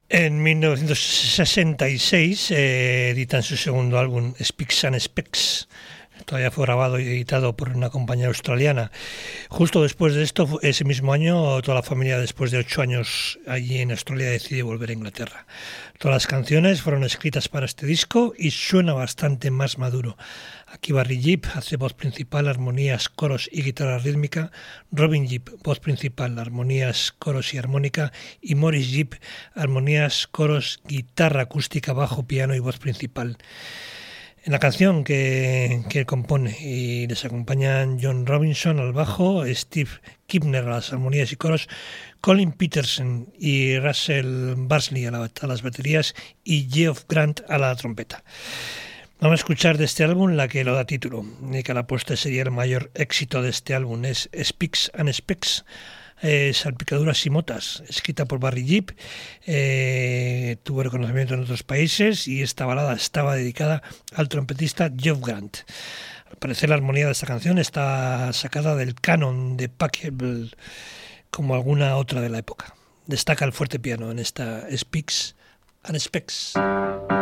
En 1966 editan su segundo álbum, Speaks and Specs. Todavía fue grabado y editado por una compañía australiana. Justo después de esto, ese mismo año, toda la familia, después de 8 años allí en Australia, decide volver a Inglaterra. Todas las canciones fueron escritas para este disco y suena bastante más maduro. Aquí Barry Gibb hace voz principal, armonías, coros y guitarra rítmica. Robin Gibb, voz principal, armonías, coros y armónica. Y Maurice Gibb, armonías, coros, guitarra acústica, bajo, piano y voz principal. En la canción que compone y les acompañan John Robinson al bajo, Steve Kibner a las armonías y coros, Colin Peterson y Russell Barsley a las baterías y Geoff Grant a la trompeta. Vamos a escuchar de este álbum la que lo da título y que a la postre sería el mayor éxito de este álbum, es Speaks and Specs. Salpicaduras y motas, escrita por Barry Gibb, tuvo reconocimiento en otros países y esta balada estaba dedicada al trompetista Geoff Grant. Al parecer la armonía de esta canción está sacada del canon de Pachelbel como alguna otra de la época. Destaca el fuerte piano en esta Speaks and Specs.